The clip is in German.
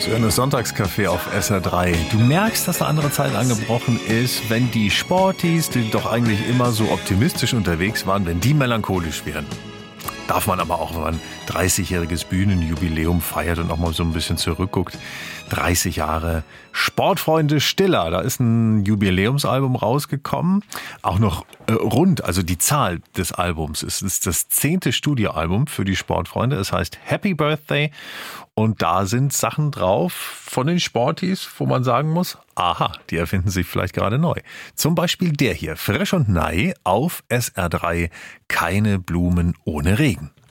Schönes Sonntagscafé auf SR3. Du merkst, dass eine andere Zeit angebrochen ist, wenn die Sporties, die doch eigentlich immer so optimistisch unterwegs waren, wenn die melancholisch werden. Darf man aber auch, wenn man 30-jähriges Bühnenjubiläum feiert und auch mal so ein bisschen zurückguckt. 30 Jahre Sportfreunde Stiller, da ist ein Jubiläumsalbum rausgekommen. Auch noch rund, also die Zahl des Albums. Es ist das 10. Studioalbum für die Sportfreunde. Es heißt Happy Birthday und da sind Sachen drauf von den Sporties, wo man sagen muss, aha, die erfinden sich vielleicht gerade neu. Zum Beispiel der hier, Fresh und Ney auf SR3, keine Blumen ohne Regen.